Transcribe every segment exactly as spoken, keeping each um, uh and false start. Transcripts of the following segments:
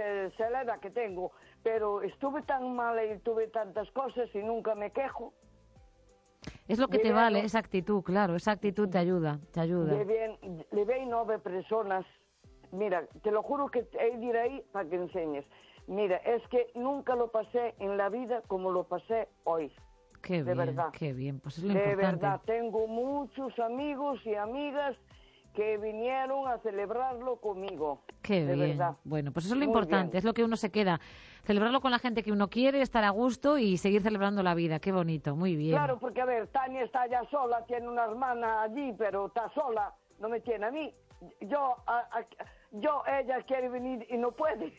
sé, sé la edad que tengo, pero estuve tan mal y tuve tantas cosas y nunca me quejo. Es lo que te vale, esa actitud, claro, esa actitud te ayuda, te ayuda. Le ve nueve personas, mira, te lo juro que he de ir ahí para que enseñes. Mira, es que nunca lo pasé en la vida como lo pasé hoy. Qué de bien, verdad. qué bien, pues es lo de importante. De verdad, tengo muchos amigos y amigas que vinieron a celebrarlo conmigo. Qué de bien. Verdad. Bueno, pues eso es lo Muy importante, bien. es lo que uno se queda. Celebrarlo con la gente que uno quiere, estar a gusto y seguir celebrando la vida. Qué bonito, muy bien. Claro, porque a ver, Tania está ya sola, tiene una hermana allí, pero está sola, no me tiene a mí. Yo, a, a, yo ella quiere venir y no puede.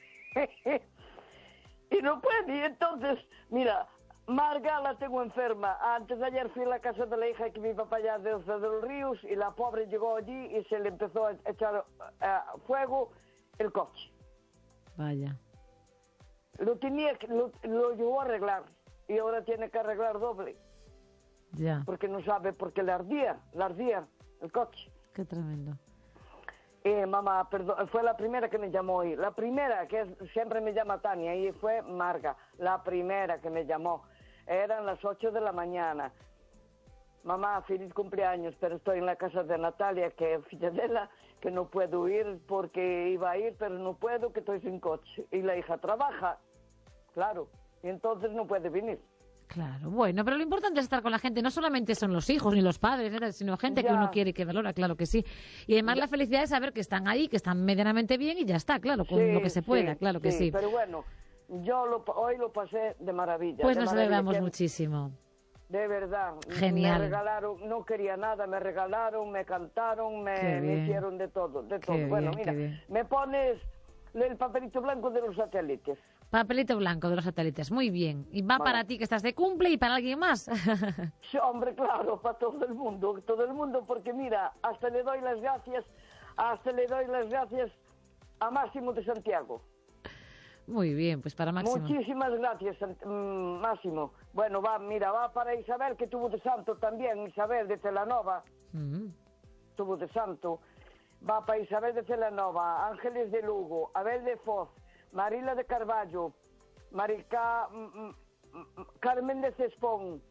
y no puede, y entonces, mira, Marga la tengo enferma. Antes de ayer fui a la casa de la hija que vive para allá de, de los Ríos y la pobre llegó allí y se le empezó a echar uh, fuego el coche. Vaya. Lo tenía, lo, lo llevó a arreglar y ahora tiene que arreglar doble. Ya. Porque no sabe, porque le ardía, le ardía el coche. Qué tremendo. Eh, mamá, perdón, fue la primera que me llamó hoy. La primera, que es, siempre me llama Tania, y fue Marga, la primera que me llamó. Eran las ocho de la mañana. Mamá, feliz cumpleaños, pero estoy en la casa de Natalia, que es filla de ella, que no puedo ir porque iba a ir, pero no puedo, que estoy sin coche. Y la hija trabaja, claro, y entonces no puede venir. Claro, bueno, pero lo importante es estar con la gente. No solamente son los hijos ni los padres, ¿eh? Sino gente ya. Que uno quiere y que valora, claro que sí. Y además ya. La felicidad es saber que están ahí, que están medianamente bien y ya está, claro, con sí, lo que se pueda, sí, claro que sí. sí. Pero bueno, yo lo, hoy lo pasé de maravilla. Pues de nos maravilla, alegramos que, muchísimo. De verdad. Genial. Me regalaron, no quería nada, me regalaron, me cantaron, me, me hicieron de todo, de todo. Qué bueno, bien, mira, me pones el papelito blanco de los satélites. Papelito blanco de los satélites, muy bien. Y va vale. Para ti que estás de cumple y para alguien más. Sí, hombre, claro, para todo el mundo, todo el mundo, porque mira, hasta le doy las gracias, hasta le doy las gracias a Máximo de Santiago. Muy bien, pues para Máximo. Muchísimas gracias, Máximo. Bueno, va, mira, va para Isabel, que tuvo de santo también, Isabel de Celanova. Mm. Tuvo de santo. Va para Isabel de Celanova, Ángeles de Lugo, Abel de Foz, Marila de Carballo, Marica, mm, mm, Carmen de Cespón,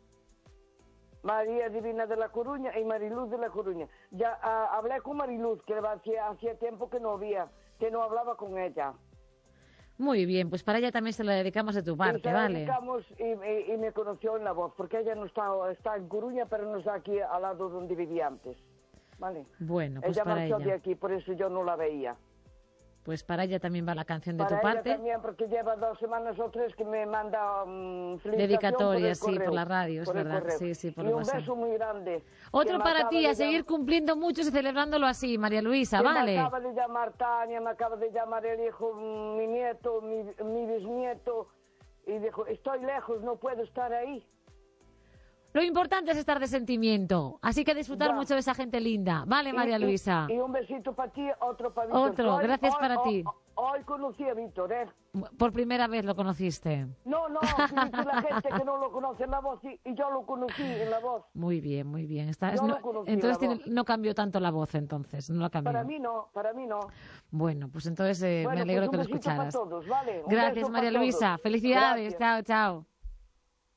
María Divina de la Coruña y Mariluz de la Coruña. Ya uh, hablé con Mariluz, que hacía, hacía tiempo que no había, que no hablaba con ella. Muy bien, pues para ella también se la dedicamos de tu parte, y se la ¿vale? dedicamos y, y, y me conoció en La Voz, porque ella no está, está en Coruña, pero no está aquí al lado donde vivía antes, ¿vale? Bueno, pues ella para marchó ella. de aquí, por eso yo no la veía. Pues para ella también va la canción de para tu ella parte. También, porque lleva dos semanas o tres que me manda um, dedicatorias, por sí, por la radio, es por verdad. Sí, sí, por y un WhatsApp. beso muy grande. Otro para ti, a seguir cumpliendo mucho y celebrándolo así, María Luisa, ¿vale? Me acaba de llamar Tania, me acaba de llamar el hijo, mi nieto, mi, mi bisnieto, y dijo, estoy lejos, no puedo estar ahí. Lo importante es estar de sentimiento, así que disfrutar ya. Mucho de esa gente linda. Vale, María y, Luisa. Y, y un besito para ti, otro para Víctor. Otro, hoy, gracias hoy, para hoy, ti. Hoy conocí a Víctor, ¿eh? Por primera vez lo conociste. No, no, la gente que no lo conoce en La Voz y, y yo lo conocí en La Voz. Muy bien, muy bien. Está, yo no, lo conocí entonces en la tiene, no cambió tanto la voz, entonces, no la cambió. Para mí no, para mí no. Bueno, pues entonces eh, bueno, me alegro pues que lo escucharas. Para todos, ¿vale? Gracias, María Luisa. Felicidades. Gracias. Chao, chao.